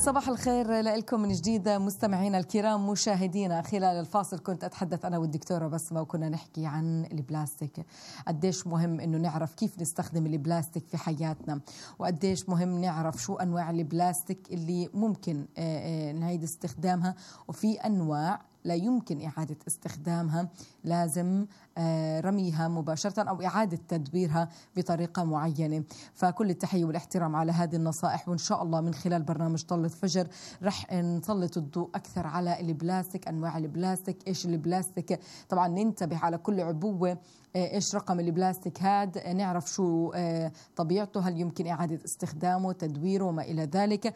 صباح الخير لكم من جديد مستمعينا الكرام مشاهدينا. خلال الفاصل كنت أتحدث أنا والدكتورة بسمة وكنا نحكي عن البلاستيك، قديش مهم إنه نعرف كيف نستخدم البلاستيك في حياتنا، وقديش مهم نعرف شو أنواع البلاستيك اللي ممكن نعيد استخدامها، وفي أنواع لا يمكن إعادة استخدامها، لازم رميها مباشرة أو إعادة تدبيرها بطريقة معينة. فكل التحية والاحترام على هذه النصائح، وإن شاء الله من خلال برنامج طلة فجر رح نسلط الضوء أكثر على البلاستيك، أنواع البلاستيك، إيش البلاستيك، طبعا ننتبه على كل عبوة إيش رقم البلاستيك هاد، نعرف شو طبيعته، هل يمكن إعادة استخدامه، تدويره وما إلى ذلك.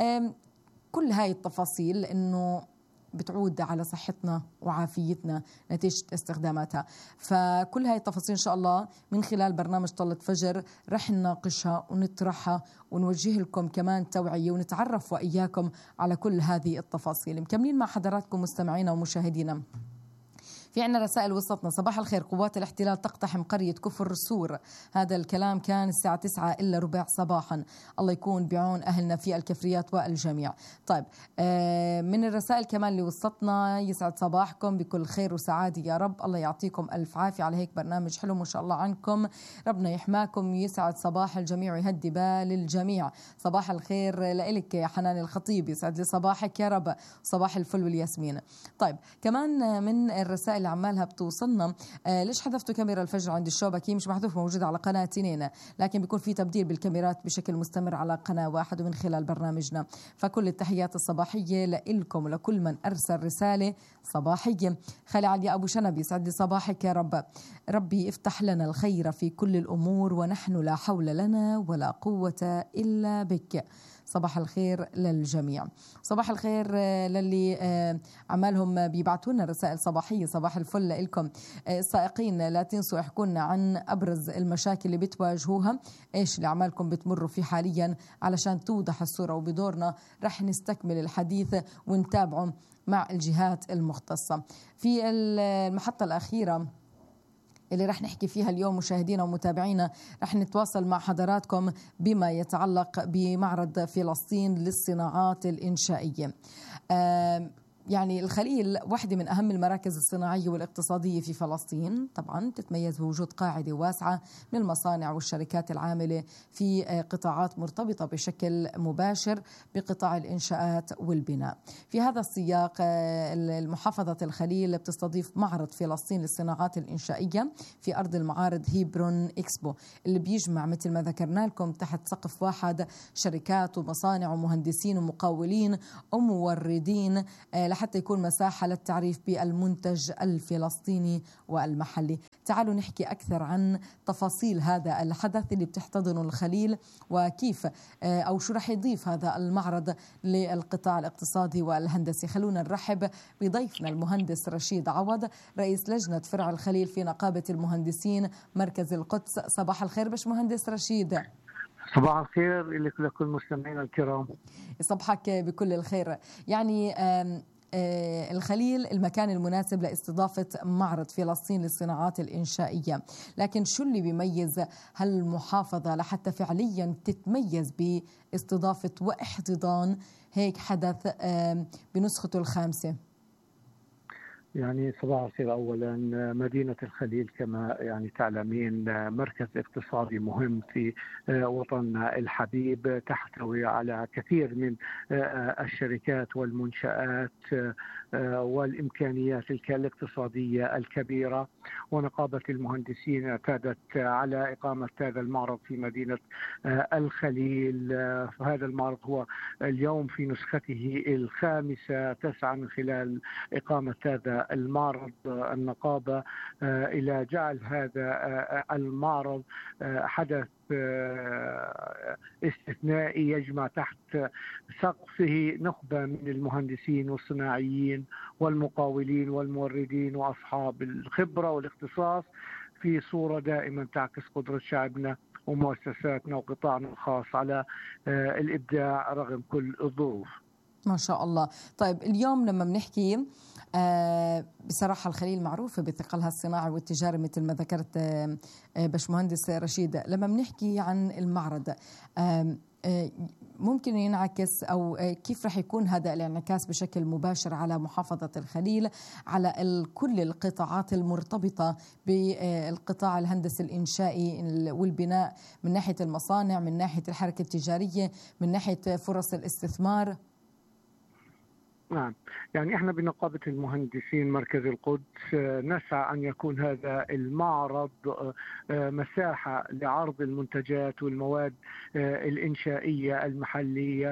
كل هاي التفاصيل لأنه بتعود على صحتنا وعافيتنا نتيجة استخداماتها. فكل هاي التفاصيل إن شاء الله من خلال برنامج طلة فجر رح نناقشها ونطرحها ونوجه لكم كمان توعية ونتعرف وإياكم على كل هذه التفاصيل. مكملين مع حضراتكم مستمعينا ومشاهدينا. في عنا رسائل وصلتنا: صباح الخير، قوات الاحتلال تقتحم قرية كفر سور. هذا الكلام كان الساعة 9 إلا ربع صباحا. الله يكون بعون أهلنا في الكفريات والجميع. طيب من الرسائل كمان اللي وصلتنا: يسعد صباحكم بكل خير وسعادة يا رب، الله يعطيكم ألف عافية على هيك برنامج حلو ما شاء الله عنكم، ربنا يحماكم، يسعد صباح الجميع ويهدي بال الجميع. صباح الخير لإلك يا حنان الخطيب، يسعد لي صباحك يا رب، صباح الفل والياسمين. طيب كمان من الرسائل اللي عمالها بتوصلنا: ليش حذفتوا كاميرا الفجر عند الشوبكي؟ مش محذوف، موجودة على قناة تنين، لكن بيكون في تبديل بالكاميرات بشكل مستمر على قناة واحد ومن خلال برنامجنا. فكل التحيات الصباحية لإلكم ولكل من أرسل رسالة صباحية. خالي علي أبو شنب، يسعد لي صباحك يا رب، ربي يفتح لنا الخير في كل الأمور ونحن لا حول لنا ولا قوة إلا بك. صباح الخير للجميع. صباح الخير للي عمالهم بيبعتوا لنا رسائل صباحية. صباح الفل لكم. السائقين لا تنسوا احكوا لنا عن أبرز المشاكل اللي بتواجهوها، ايش اللي عمالكم بتمروا فيه حاليا علشان توضح الصورة، وبدورنا رح نستكمل الحديث ونتابعه مع الجهات المختصة. في المحطة الأخيرة اللي رح نحكي فيها اليوم مشاهدينا ومتابعينا، رح نتواصل مع حضراتكم بما يتعلق بمعرض فلسطين للصناعات الإنشائية. يعني الخليل واحدة من أهم المراكز الصناعية والاقتصادية في فلسطين، طبعا تتميز بوجود قاعدة واسعة من المصانع والشركات العاملة في قطاعات مرتبطة بشكل مباشر بقطاع الإنشاءات والبناء. في هذا السياق المحافظة الخليل بتستضيف معرض فلسطين للصناعات الإنشائية في أرض المعارض هيبرون إكسبو، اللي بيجمع مثل ما ذكرنا لكم تحت سقف واحد شركات ومصانع ومهندسين ومقاولين وموردين، حتى يكون مساحة للتعريف بالمنتج الفلسطيني والمحلي. تعالوا نحكي أكثر عن تفاصيل هذا الحدث اللي بتحتضنه الخليل، وكيف أو شو رح يضيف هذا المعرض للقطاع الاقتصادي والهندسي. خلونا نرحب بضيفنا المهندس رشيد عوض، رئيس لجنة فرع الخليل في نقابة المهندسين مركز القدس. صباح الخير باش مهندس رشيد. صباح الخير لك ولكل المستمعين الكرام. صبحك بكل الخير. يعني الخليل المكان المناسب لاستضافة معرض فلسطين للصناعات الإنشائية، لكن شو اللي بيميز هالمحافظة لحتى فعليا تتميز باستضافة واحتضان هيك حدث بنسخته الخامسة؟ يعني صباح الخير. أولا مدينة الخليل كما يعني تعلمين مركز اقتصادي مهم في وطننا الحبيب، تحتوي على كثير من الشركات والمنشآت والإمكانيات الاقتصادية الكبيرة، ونقابة المهندسين اعتادت على إقامة هذا المعرض في مدينة الخليل. هذا المعرض هو اليوم في نسخته الخامسة، تسعى من خلال إقامة هذا المعرض النقابة إلى جعل هذا المعرض حدث استثنائي يجمع تحت سقفه نخبة من المهندسين والصناعيين والمقاولين والموردين وأصحاب الخبرة والاختصاص في صورة دائما تعكس قدرة شعبنا ومؤسساتنا وقطاعنا الخاص على الإبداع رغم كل الظروف. ما شاء الله. طيب اليوم لما بنحكي بصراحة الخليل معروفة بثقلها الصناعي والتجاري مثل ما ذكرت باشمهندس رشيد، لما بنحكي عن المعرض ممكن ينعكس أو كيف رح يكون هذا الانعكاس بشكل مباشر على محافظة الخليل، على كل القطاعات المرتبطة بالقطاع الهندسي الإنشائي والبناء، من ناحية المصانع، من ناحية الحركة التجارية، من ناحية فرص الاستثمار؟ نعم، يعني احنا بنقابة المهندسين مركز القدس نسعى أن يكون هذا المعرض مساحة لعرض المنتجات والمواد الإنشائية المحلية،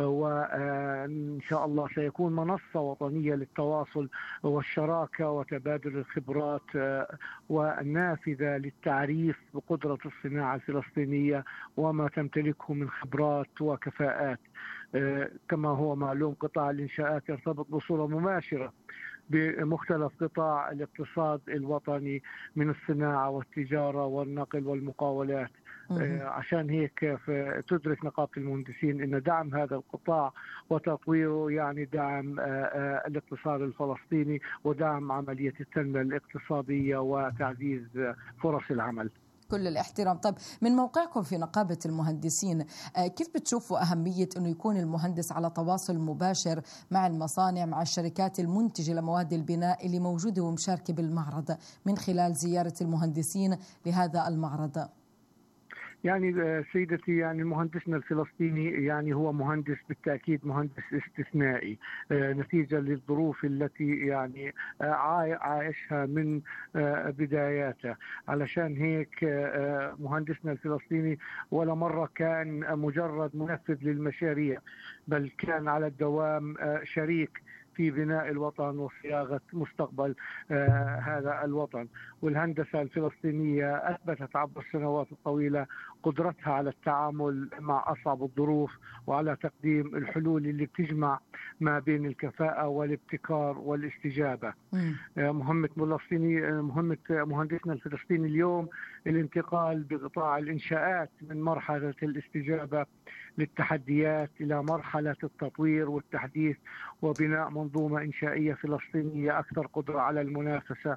وإن شاء الله سيكون منصة وطنية للتواصل والشراكة وتبادل الخبرات، ونافذة للتعريف بقدرة الصناعة الفلسطينية وما تمتلكه من خبرات وكفاءات. كما هو معلوم قطاع الإنشاءات يرتبط بصورة مباشرة بمختلف قطاع الاقتصاد الوطني، من الصناعة والتجارة والنقل والمقاولات. عشان هيك تدرك نقابة المهندسين أن دعم هذا القطاع وتطويره يعني دعم الاقتصاد الفلسطيني ودعم عملية التنمية الاقتصادية وتعزيز فرص العمل. كل الاحترام. طيب، من موقعكم في نقابة المهندسين كيف بتشوفوا أهمية أنه يكون المهندس على تواصل مباشر مع المصانع، مع الشركات المنتجة لمواد البناء اللي موجودة ومشاركة بالمعرض، من خلال زيارة المهندسين لهذا المعرض؟ يعني سيدتي، يعني مهندسنا الفلسطيني يعني هو مهندس بالتأكيد مهندس استثنائي، نتيجة للظروف التي يعني عايشها من بداياته. علشان هيك مهندسنا الفلسطيني ولا مرة كان مجرد منفذ للمشاريع، بل كان على الدوام شريك في بناء الوطن وصياغة مستقبل هذا الوطن. والهندسة الفلسطينية أثبتت عبر السنوات الطويلة قدرتها على التعامل مع أصعب الظروف وعلى تقديم الحلول اللي بتجمع ما بين الكفاءة والابتكار والاستجابة. مهمة مهندسنا الفلسطيني اليوم الانتقال بقطاع الإنشاءات من مرحلة الاستجابة للتحديات إلى مرحلة التطوير والتحديث وبناء منظومة إنشائية فلسطينية أكثر قدرة على المنافسة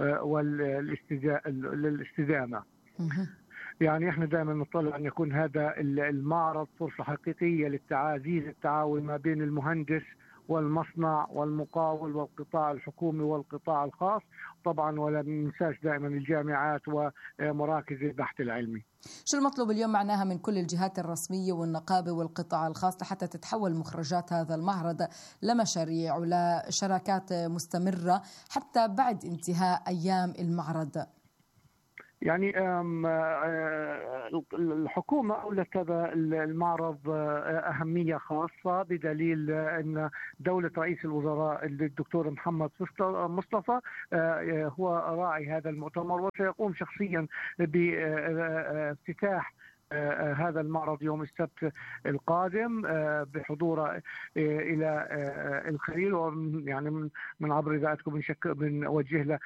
والاستدامة. يعني احنا دائما نطلع ان يكون هذا المعرض فرصة حقيقية للتعزيز التعاون ما بين المهندس والمصنع والمقاول والقطاع الحكومي والقطاع الخاص طبعا، ولا ننساش دائما الجامعات ومراكز البحث العلمي. شو المطلوب اليوم معناها من كل الجهات الرسمية والنقابة والقطاع الخاص لحتى تتحول مخرجات هذا المعرض لمشاريع ولشراكات مستمرة حتى بعد انتهاء أيام المعرض؟ يعني الحكومة أولت هذا المعرض أهمية خاصة، بدليل أن دولة رئيس الوزراء الدكتور محمد مصطفى هو راعي هذا المؤتمر، وسيقوم شخصيا بافتتاح هذا المعرض يوم السبت القادم بحضوره إلى الخليل. ويعني من عبر ذاتكم بنوجه له